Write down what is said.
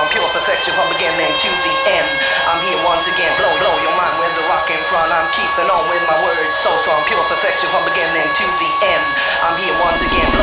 pure perfection from beginning to the end. I'm here once again, blow your mind with the rock in front. I'm keeping on with my words so strong, pure perfection from beginning to the end. I'm here once again,